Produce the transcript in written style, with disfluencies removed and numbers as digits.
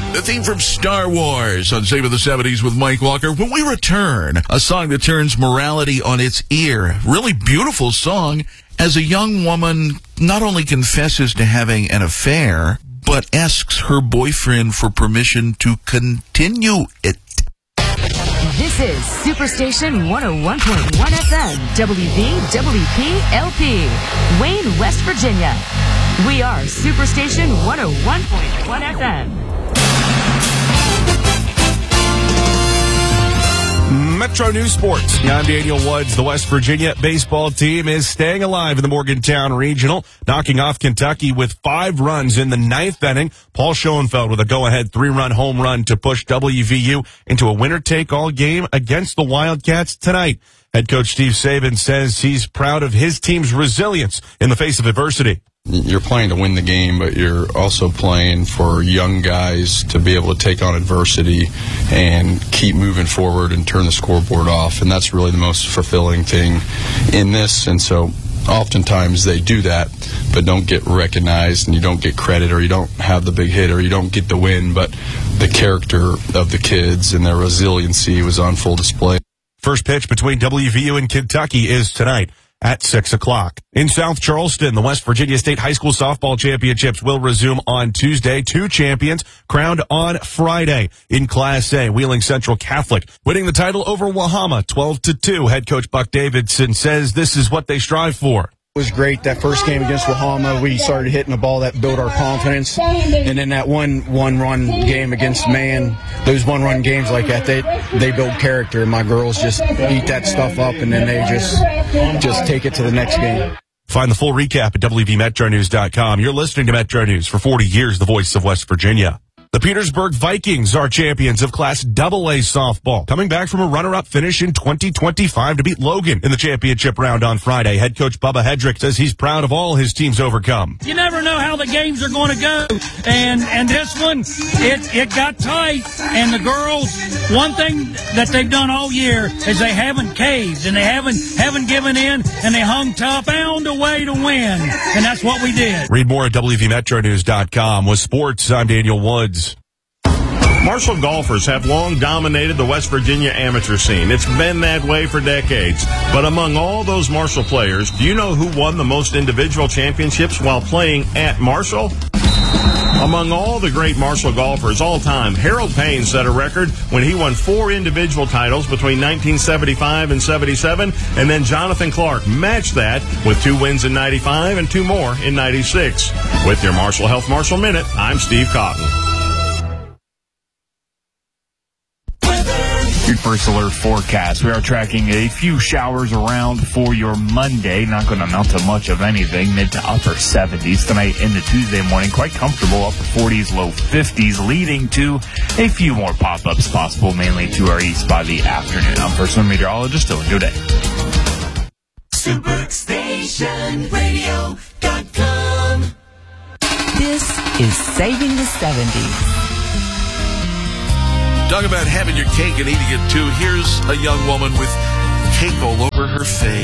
The theme from Star Wars on Save of the 70s with Mike Walker. When we return, a song that turns morality on its ear. Really beautiful song as a young woman not only confesses to having an affair, but asks her boyfriend for permission to continue it. This is Superstation 101.1 FM, WVWP-LP, Wayne, West Virginia. We are Superstation 101.1 FM. Metro News Sports. I'm Daniel Woods. The West Virginia baseball team is staying alive in the Morgantown Regional, knocking off Kentucky with 5 runs in the 9th inning. Paul Schoenfeld with a go-ahead 3-run home run to push WVU into a winner-take-all game against the Wildcats tonight. Head coach Steve Saban says he's proud of his team's resilience in the face of adversity. You're playing to win the game, but you're also playing for young guys to be able to take on adversity and keep moving forward and turn the scoreboard off. And that's really the most fulfilling thing in this. And so oftentimes they do that, but don't get recognized, and you don't get credit, or you don't have the big hit, or you don't get the win. But the character of the kids and their resiliency was on full display. First pitch between WVU and Kentucky is tonight at 6 o'clock. In South Charleston, the West Virginia State High School Softball Championships will resume on Tuesday. 2 champions crowned on Friday. In Class A, Wheeling Central Catholic winning the title over Wahama 12-2. Head coach Buck Davidson says this is what they strive for. It was great. That first game against Wahama, we started hitting the ball that built our confidence. And then that one-run game against Man, those one-run games like that, they build character. And my girls just eat that stuff up, and then they just take it to the next game. Find the full recap at WVMetroNews.com. You're listening to Metro News. For 40 years, the voice of West Virginia. The Petersburg Vikings are champions of Class AA softball, coming back from a runner-up finish in 2025 to beat Logan in the championship round on Friday. Head coach Bubba Hedrick says he's proud of all his team's overcome. You never know how the games are going to go, and this one, it got tight, and the girls, one thing that they've done all year is they haven't caved, and they haven't given in, and they hung tough, found a way to win, and that's what we did. Read more at WVMetroNews.com. With sports, I'm Daniel Woods. Marshall golfers have long dominated the West Virginia amateur scene. It's been that way for decades. But among all those Marshall players, do you know who won the most individual championships while playing at Marshall? Among all the great Marshall golfers all time, Harold Payne set a record when he won 4 individual titles between 1975 and 77, and then Jonathan Clark matched that with 2 wins in 95 and 2 more in 96. With your Marshall Health Marshall Minute, I'm Steve Cotton. Your first alert forecast. We are tracking a few showers around for your Monday. Not going to amount to much of anything. Mid to upper 70s tonight into Tuesday morning. Quite comfortable. Upper 40s, low 50s, leading to a few more pop-ups possible, mainly to our east by the afternoon. I'm personal meteorologist Dylan Godet. SuperStationRadio.com. This is Saving the 70s. Talk about having your cake and eating it too. Here's a young woman with cake all over her face.